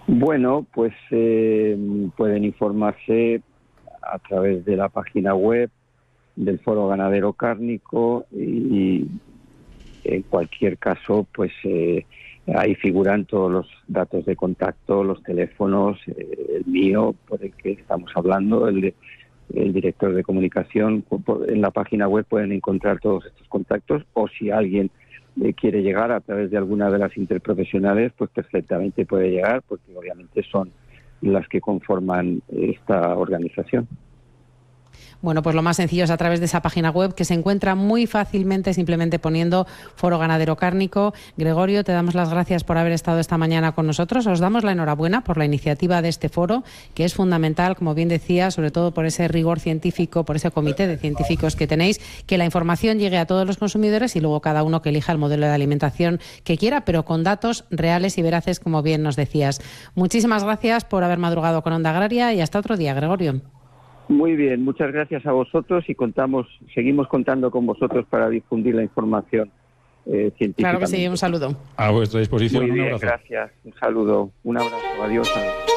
Bueno, pues pueden informarse a través de la página web del Foro Ganadero Cárnico y en cualquier caso, pues ahí figuran todos los datos de contacto, los teléfonos, el mío, por el que estamos hablando, el director de comunicación. En la página web pueden encontrar todos estos contactos, o si alguien quiere llegar a través de alguna de las interprofesionales, pues perfectamente puede llegar, porque obviamente son las que conforman esta organización. Bueno, pues lo más sencillo es a través de esa página web, que se encuentra muy fácilmente simplemente poniendo Foro Ganadero Cárnico. Gregorio, te damos las gracias por haber estado esta mañana con nosotros. Os damos la enhorabuena por la iniciativa de este foro, que es fundamental, como bien decía, sobre todo por ese rigor científico, por ese comité de científicos que tenéis, que la información llegue a todos los consumidores y luego cada uno que elija el modelo de alimentación que quiera, pero con datos reales y veraces, como bien nos decías. Muchísimas gracias por haber madrugado con Onda Agraria y hasta otro día, Gregorio. Muy bien, muchas gracias a vosotros y seguimos contando con vosotros para difundir la información científica. Claro que sí, un saludo. A vuestra disposición. Muy bien, un abrazo. gracias, un saludo, un abrazo, adiós.